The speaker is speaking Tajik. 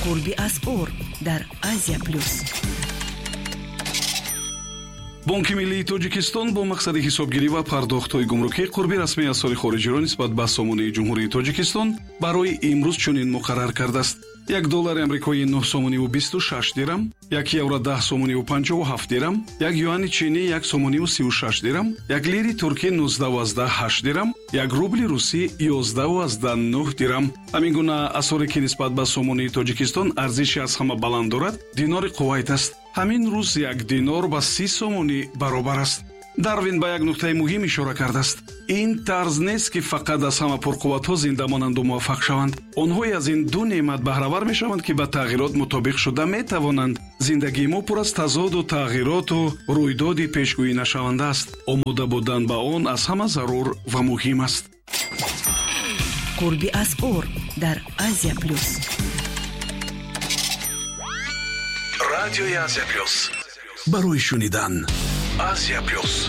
قربی اسعار در آسیا پلوس. بانки миллии тоҷикистон бо мақсади ҳисобгирӣ ва пардохтҳои гумрукӣ қурби расмии аз соли хориҷиро нисбат ба сомонаи ҷумҳурии тоҷикистон барои имрӯз чунин муқаррар кардааст: $1 амрикоӣ 9.26 дирам, €1 10.57 дирам, юани чини 1.36 дирам, лири туркӣ 19.8 дирам, рубли русӣ 11.9 дирам. ҳамин гуна асъоре ки нисбат ба сомонаи тоҷикистон арзиши аз ҳама баланд дорад, динори қувайт аст. ҳамин рӯз 1 динор ба 30 сомонӣ баробар аст. дарвин ба як нуқтаи муҳим ишора кардааст. ин тарз нест ки фақат аз ҳама пурқувватҳо зинда монанду муваффақ шаванд. онҳое аз ин ду неъмат баҳравар мешаванд ки ба тағйирот мутобиқ шуда метавонанд. зиндагии мо пур аз тазоду тағйироту рӯйдоди пешгӯинашаванда аст. омода будан ба он аз ҳама зарур ва муҳим аст. قربی اسعار در آسیا پلوس. رادیوی آسیا پلوس، برای شنیدن آسیا پلوس.